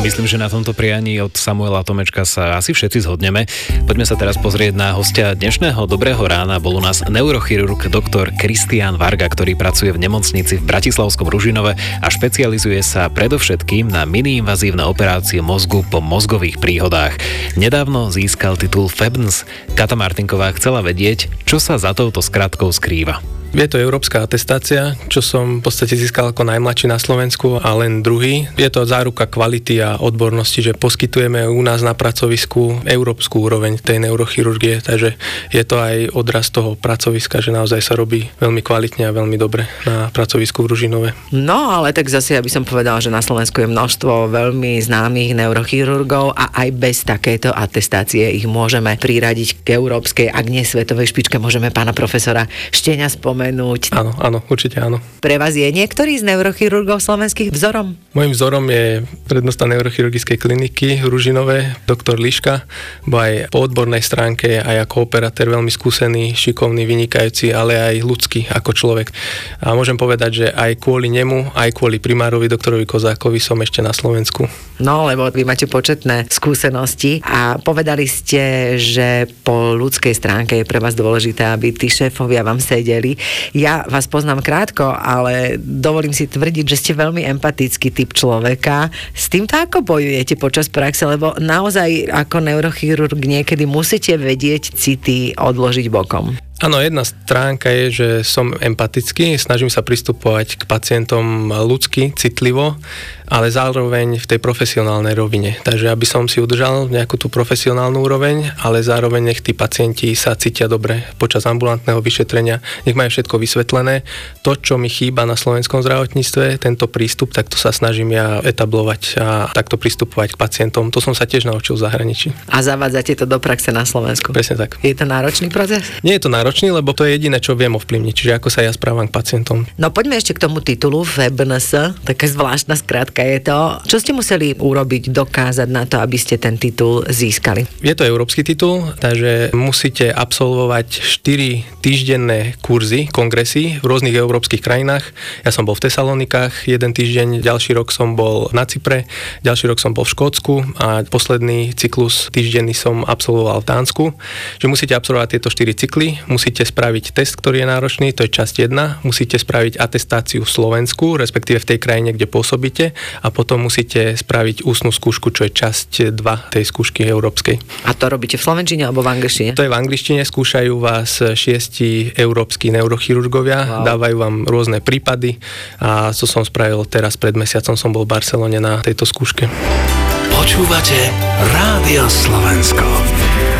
Myslím, že na tomto prianí od Samuela Tomečka sa asi všetci zhodneme. Poďme sa teraz pozrieť na hostia dnešného Dobrého rána. Bol u nás neurochirurg doktor Kristián Varga, ktorý pracuje v nemocnici v Bratislavskom Ružinove a špecializuje sa predovšetkým na miniinvazívne operácie mozgu po mozgových príhodách. Nedávno získal titul FEBNS. Kata Martinková chcela vedieť, čo sa za touto skratkou skrýva. Je to európska atestácia, čo som v podstate získal ako najmladší na Slovensku a len druhý. Je to záruka kvality a odbornosti, že poskytujeme u nás na pracovisku európsku úroveň tej neurochirurgie, takže je to aj odraz toho pracoviska, že naozaj sa robí veľmi kvalitne a veľmi dobre na pracovisku v Ružinove. No, ale tak zase ja by som povedala, že na Slovensku je množstvo veľmi známych neurochirurgov a aj bez takéto atestácie ich môžeme priradiť k európskej, ak nie svetovej špičke, môžeme pána profesora Šteňa spomenúť. Áno, určite áno. Pre vás je niektorý z neurochirurgov slovenských vzorom? Mojím vzorom je prednosta neurochirurgickej kliniky v Ružinove, doktor Liška, bo aj po odbornej stránke, aj ako operatér veľmi skúsený, šikovný, vynikajúci, ale aj ľudský ako človek. A môžem povedať, že aj kvôli nemu, aj kvôli primárovi doktorovi Kozákovi som ešte na Slovensku. No, lebo vy máte početné skúsenosti a povedali ste, že po ľudskej stránke je pre vás dôležité, aby tí šéfovia vám sedeli. Ja vás poznám krátko, ale dovolím si tvrdiť, že ste veľmi empatický typ človeka. S týmto ako bojujete počas praxe, lebo naozaj ako neurochirurg niekedy musíte vedieť city odložiť bokom. Áno, jedna stránka je, že som empatický, snažím sa pristupovať k pacientom ľudsky, citlivo, ale zároveň v tej profesionálnej rovine. Takže aby som si udržal nejakú tú profesionálnu úroveň, ale zároveň nech tí pacienti sa cítia dobre počas ambulantného vyšetrenia, nech majú všetko vysvetlené. To, čo mi chýba na slovenskom zdravotníctve, tento prístup, tak to sa snažím ja etablovať a takto pristupovať k pacientom. To som sa tiež naučil v zahraničí. A zavádzate to do praxe na Slovensku? Presne tak. Je to náročný proces? Nie je to náročný, lebo to je jediné, čo viem ovplyvniť, čiže ako sa ja správam k pacientom. No poďme ešte k tomu titulu FEBNS, taká zvláštna skratka je to. Čo ste museli urobiť, dokázať na to, aby ste ten titul získali? Je to európsky titul, takže musíte absolvovať 4 týždenné kurzy, kongresy v rôznych európskych krajinách. Ja som bol v Tesalonikách 1 týždeň, ďalší rok som bol na Cypre, ďalší rok som bol v Škótsku a posledný cyklus týždenný som absolvoval v Dánsku. Čiže musíte absolvovať tieto 4 cykly, musíte spraviť test, ktorý je náročný, to je časť 1, musíte spraviť atestáciu v Slovensku, respektíve v tej krajine, kde pôsobíte, a potom musíte spraviť ústnu skúšku, čo je časť 2 tej skúšky európskej. A to robíte v slovenčine alebo v angličtine? To je v angličtine, skúšajú vás 6 európski neurochirurgovia, dávajú vám rôzne prípady a to som spravil teraz pred mesiacom, som bol v Barcelone na tejto skúške. Počúvate Rádio Slovensko.